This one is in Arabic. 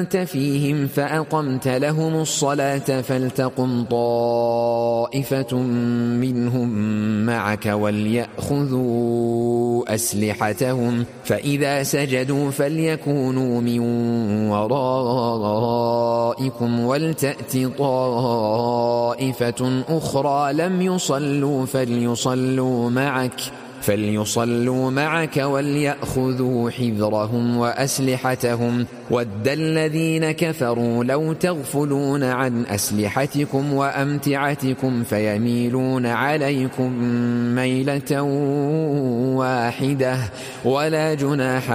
كنت فيهم فأقمت لهم الصلاة فلتقم طائفة منهم معك وليأخذوا أسلحتهم فإذا سجدوا فليكونوا من ورائكم ولتأت طائفة أخرى لم يصلوا فليصلوا معك وليأخذوا حذرهم وأسلحتهم ود الذين كفروا لو تغفلون عن أسلحتكم وأمتعتكم فيميلون عليكم ميلة واحدة ولا جناح